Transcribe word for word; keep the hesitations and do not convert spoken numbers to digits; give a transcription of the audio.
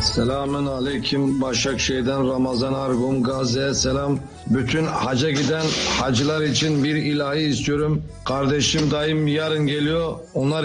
Selamun aleyküm. Başakşehir'den Ramazan Argum, Gazze'ye selam. Bütün haca giden hacılar için bir ilahi istiyorum. Kardeşim dayım yarın geliyor. Onlar